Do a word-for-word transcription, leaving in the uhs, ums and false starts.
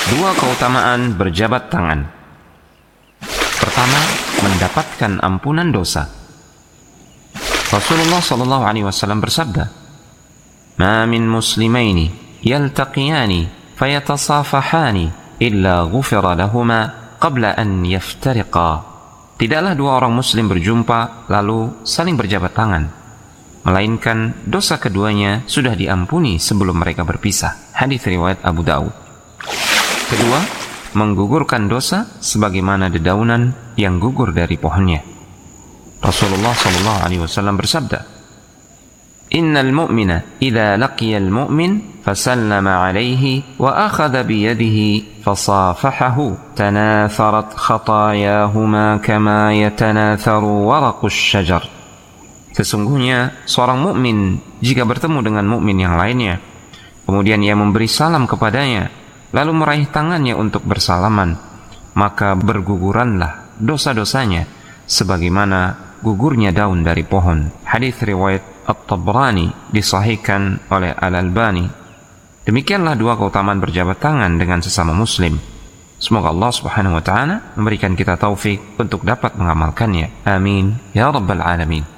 Dua keutamaan berjabat tangan. Pertama, mendapatkan ampunan dosa. Rasulullah sallallahu alaihi wasallam bersabda, "Ma min muslimaini yaltaqiyani fayatasafahani illa ghufira lahuma qabla an yaftariqa." Tidaklah dua orang muslim berjumpa lalu saling berjabat tangan, melainkan dosa keduanya sudah diampuni sebelum mereka berpisah. Hadis riwayat Abu Daud. Kedua, menggugurkan dosa sebagaimana dedaunan yang gugur dari pohonnya. Rasulullah sallallahu alaihi wasallam bersabda, "Innal mu'mina idza laqiyal mu'min fasallama alaihi wa akhadha bi yadihi fasafahahu tanatharat khatayahuma kama yatanatharu waraqus syajar." Sesungguhnya seorang mukmin jika bertemu dengan mukmin yang lainnya, kemudian ia memberi salam kepadanya, lalu meraih tangannya untuk bersalaman, maka berguguranlah dosa-dosanya sebagaimana gugurnya daun dari pohon. Hadis riwayat At-Tabrani disahihkan oleh Al-Albani. Demikianlah dua keutamaan berjabat tangan dengan sesama muslim. Semoga Allah Subhanahu wa taala memberikan kita taufik untuk dapat mengamalkannya. Amin ya rabbal alamin.